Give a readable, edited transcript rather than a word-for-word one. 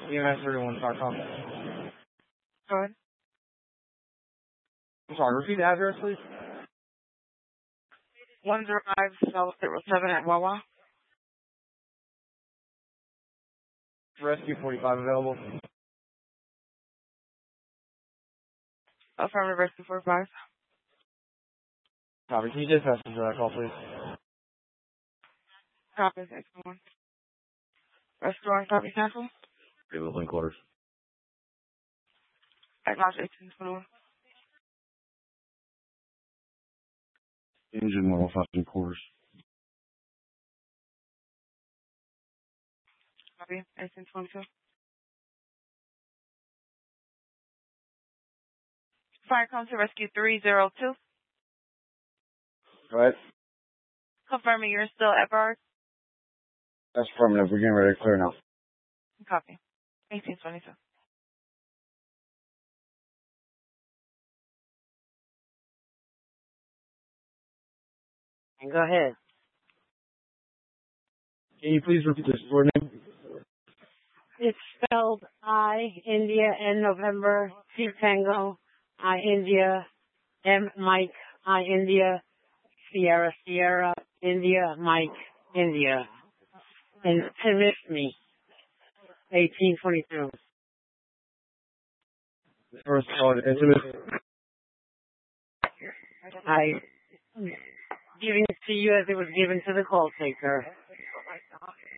EMS31.com. Go ahead. I'm sorry, repeat the address, please. 105 South Road 7 at Wawa. Rescue 45 available. Affirmative Rescue 45. Copy. Can you dispatch to that call, please? Copy. Excellent. Restaurant copy cancel. Living quarters. Acknowledge 1821. Engine 105 quarters. Copy. 1822. Fire Council Rescue 302. Go ahead. Confirming you're still at Bard. That's affirmative. We're getting ready to clear now. Copy. 1822. Go ahead. Can you please repeat the store name? It's spelled I, India, N, November, T, Tango, I, India, M, Mike, I, India, Sierra, Sierra, India, Mike, India. And miss me. 1822. First call, intimate. I giving it to you as it was given to the call taker.